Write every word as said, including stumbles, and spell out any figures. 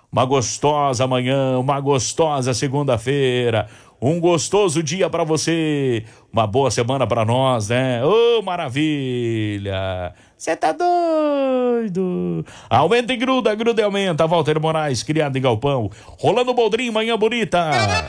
uma gostosa manhã, uma gostosa segunda-feira, um gostoso dia pra você, uma boa semana pra nós, né? Ô, oh, maravilha! Você tá doido? Aumenta e gruda, gruda e aumenta. Walter Moraes, criado em galpão. Rolando Boldrin, manhã bonita.